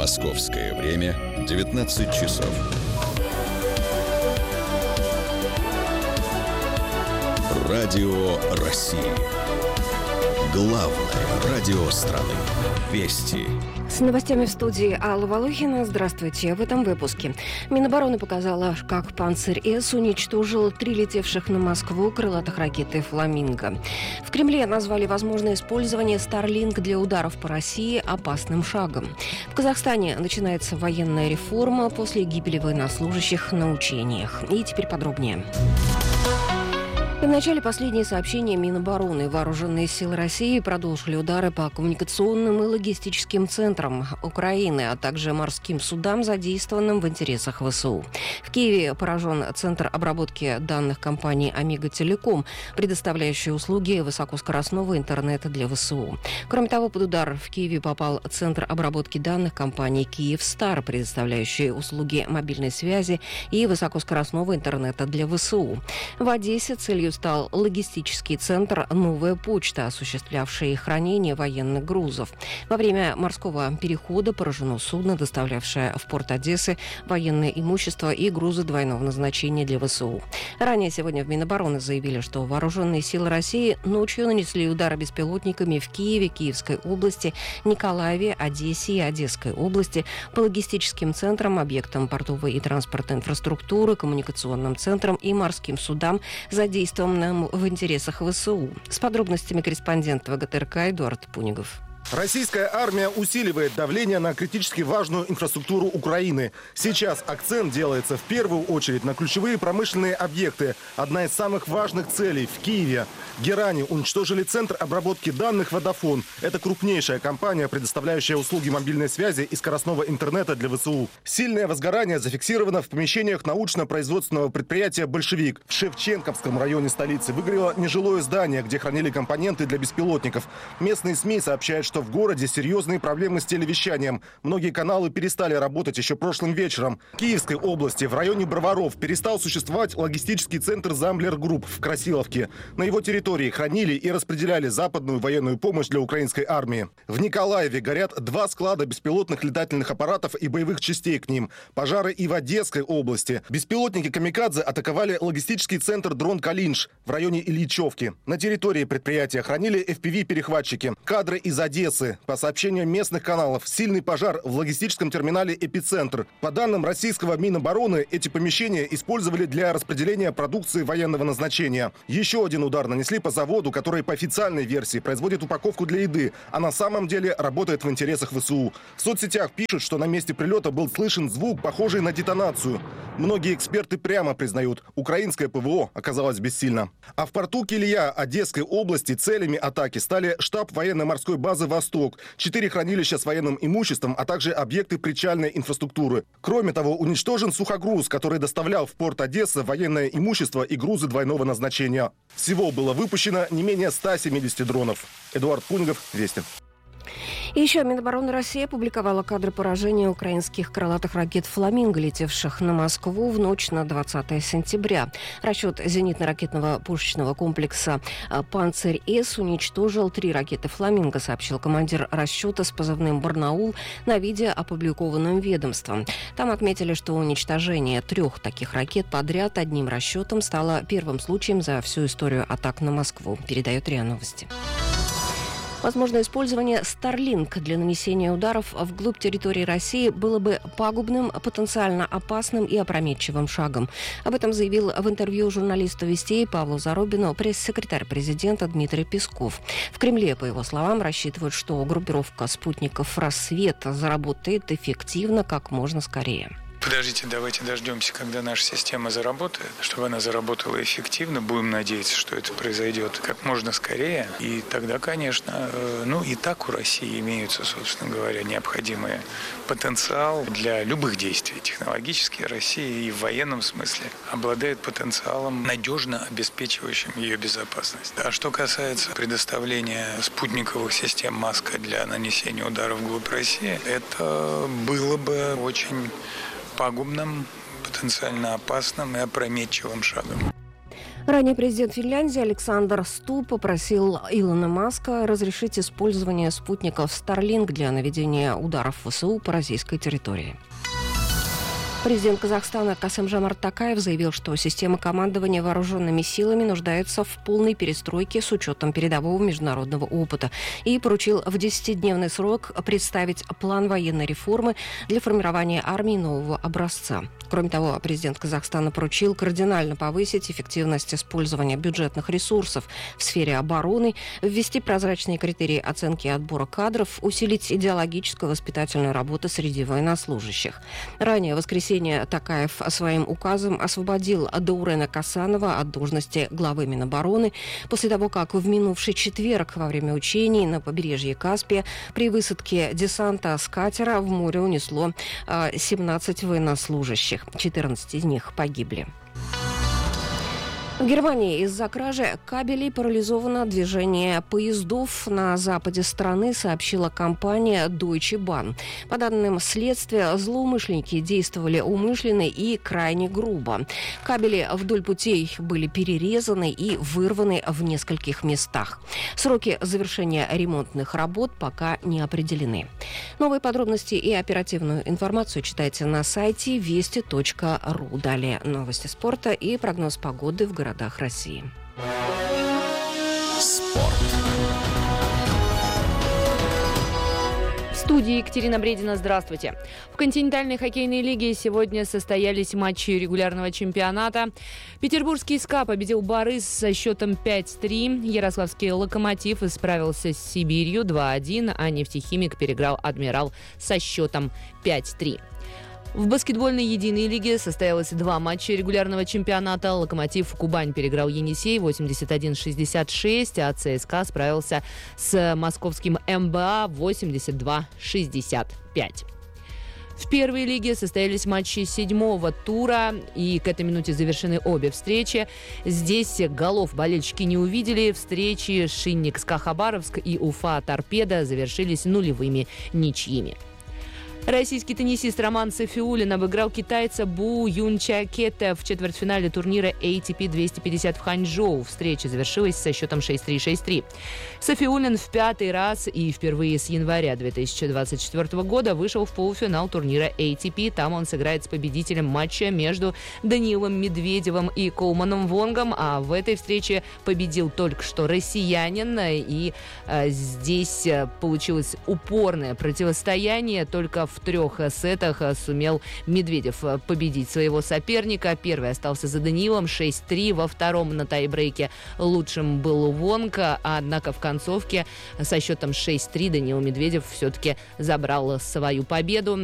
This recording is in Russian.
Московское время 19 часов. Радио России. Главное радио страны. Вести. С новостями в студии Алла Волохина. Здравствуйте. В этом выпуске. Минобороны показала, как «Панцирь-С» уничтожил 3 летевших на Москву крылатых ракеты «Фламинго». В Кремле назвали возможное использование Starlink для ударов по России опасным шагом. В Казахстане начинается военная реформа после гибели военнослужащих на учениях. И теперь подробнее. В начале последние сообщения Минобороны. Вооруженные силы России продолжили удары по коммуникационным и логистическим центрам Украины, а также морским судам, задействованным в интересах ВСУ. В Киеве поражен центр обработки данных компании «Омега Телеком», предоставляющий услуги высокоскоростного интернета для ВСУ. Кроме того, под удар в Киеве попал центр обработки данных компании «Киевстар», предоставляющий услуги мобильной связи и высокоскоростного интернета для ВСУ. В Одессе целью стал логистический центр «Новая почта», осуществлявший хранение военных грузов. Во время морского перехода поражено судно, доставлявшее в порт Одессы военное имущество и грузы двойного назначения для ВСУ. Ранее сегодня в Минобороны заявили, что вооруженные силы России ночью нанесли удары беспилотниками в Киеве, Киевской области, Николаеве, Одессе и Одесской области по логистическим центрам, объектам портовой и транспортной инфраструктуры, коммуникационным центрам и морским судам, задействованным в интересах ВСУ. С подробностями корреспондент ВГТРК Эдуард Пунигов. Российская армия усиливает давление на критически важную инфраструктуру Украины. Сейчас акцент делается в первую очередь на ключевые промышленные объекты. Одна из самых важных целей в Киеве. Герани уничтожили центр обработки данных «Водафон». Это крупнейшая компания, предоставляющая услуги мобильной связи и скоростного интернета для ВСУ. Сильное возгорание зафиксировано в помещениях научно-производственного предприятия «Большевик». В Шевченковском районе столицы выгорело нежилое здание, где хранили компоненты для беспилотников. Местные СМИ сообщают, что в городе серьезные проблемы с телевещанием. Многие каналы перестали работать еще прошлым вечером. В Киевской области в районе Броваров перестал существовать логистический центр «Замблер Групп» в Красиловке. На его территории хранили и распределяли западную военную помощь для украинской армии. В Николаеве горят 2 склада беспилотных летательных аппаратов и боевых частей к ним. Пожары и в Одесской области. Беспилотники «Камикадзе» атаковали логистический центр «Дрон Калинш» в районе Ильичевки. На территории предприятия хранили FPV-перехватчики. Кадры из Одессы. По сообщению местных каналов, сильный пожар в логистическом терминале «Эпицентр». По данным российского Минобороны, эти помещения использовали для распределения продукции военного назначения. Еще один удар нанесли по заводу, который по официальной версии производит упаковку для еды, а на самом деле работает в интересах ВСУ. В соцсетях пишут, что на месте прилета был слышен звук, похожий на детонацию. Многие эксперты прямо признают, украинское ПВО оказалось бессильно. А в порту Килья Одесской области целями атаки стали штаб военно-морской базы «Восток», 4 хранилища с военным имуществом, а также объекты причальной инфраструктуры. Кроме того, уничтожен сухогруз, который доставлял в порт Одессы военное имущество и грузы двойного назначения. Всего было выпущено не менее 170 дронов. Эдуард Пунигов, Вести. И еще Минобороны России опубликовала кадры поражения украинских крылатых ракет «Фламинго», летевших на Москву в ночь на 20 сентября. Расчет зенитно-ракетного пушечного комплекса «Панцирь-С» уничтожил 3 ракеты «Фламинго», сообщил командир расчета с позывным «Барнаул» на видео, опубликованном ведомством. Там отметили, что уничтожение 3 таких ракет подряд одним расчетом стало первым случаем за всю историю атак на Москву, передает РИА Новости. Возможно, использование Starlink для нанесения ударов вглубь территории России было бы пагубным, потенциально опасным и опрометчивым шагом. Об этом заявил в интервью журналисту «Вестей» Павлу Зарубину пресс-секретарь президента Дмитрий Песков. В Кремле, по его словам, рассчитывают, что группировка спутников «Рассвет» заработает эффективно как можно скорее. Подождите, давайте дождемся, когда наша система заработает, чтобы она заработала эффективно. Будем надеяться, что это произойдет как можно скорее. И тогда, конечно, и так у России имеются, собственно говоря, необходимый потенциал для любых действий. Технологически Россия и в военном смысле обладает потенциалом, надежно обеспечивающим ее безопасность. А что касается предоставления спутниковых систем «Маска» для нанесения ударов вглубь России, это было бы очень пагубным, потенциально опасным и опрометчивым шагом. Ранее президент Финляндии Александр Стуб попросил Илона Маска разрешить использование спутников Starlink для наведения ударов ВСУ по российской территории. Президент Казахстана Касым-Жомарт Токаев заявил, что система командования вооруженными силами нуждается в полной перестройке с учетом передового международного опыта и поручил в 10-дневный срок представить план военной реформы для формирования армии нового образца. Кроме того, президент Казахстана поручил кардинально повысить эффективность использования бюджетных ресурсов в сфере обороны, ввести прозрачные критерии оценки и отбора кадров, усилить идеологическую воспитательную работу среди военнослужащих. Ранее в воскресенье Токаев своим указом освободил Даурена Касанова от должности главы Минобороны после того, как в минувший четверг во время учений на побережье Каспия при высадке десанта с катера в море унесло 17 военнослужащих. 14 из них погибли. В Германии из-за кражи кабелей парализовано движение поездов на западе страны, сообщила компания Deutsche Bahn. По данным следствия, злоумышленники действовали умышленно и крайне грубо. Кабели вдоль путей были перерезаны и вырваны в нескольких местах. Сроки завершения ремонтных работ пока не определены. Новые подробности и оперативную информацию читайте на сайте вести.ру. Далее новости спорта и прогноз погоды в городах России. Спорт. В студии Екатерина Бредина. Здравствуйте. В континентальной хоккейной лиге сегодня состоялись матчи регулярного чемпионата. Петербургский СКА победил Барыс со счетом 5-3. Ярославский Локомотив справился с Сибирью 2-1, а Нефтехимик переиграл Адмирал со счетом 5-3. В баскетбольной единой лиге состоялось 2 матча регулярного чемпионата. Локомотив Кубань переиграл Енисей 81-66, а ЦСКА справился с московским МБА 82-65. В первой лиге состоялись матчи 7-го тура, и к этой минуте завершены обе встречи. Здесь голов болельщики не увидели. Встречи Шинник-СКА Хабаровск и Уфа Торпедо завершились нулевыми ничьими. Российский теннисист Роман Сафиуллин обыграл китайца Бу Юнчакета в четвертьфинале турнира ATP 250 в Ханчжоу. Встреча завершилась со счетом 6-3, 6-3. Сафиуллин в 5-й раз и впервые с января 2024 года вышел в полуфинал турнира ATP. Там он сыграет с победителем матча между Даниилом Медведевым и Колманом Вонгом. А в этой встрече победил только что россиянин. И здесь получилось упорное противостояние. Только в 3 сетах сумел Медведев победить своего соперника. Первый остался за Даниилом 6-3. Во втором на тайбрейке лучшим был Вонг. Однако в концовке со счетом 6-3 Даниил Медведев все-таки забрал свою победу.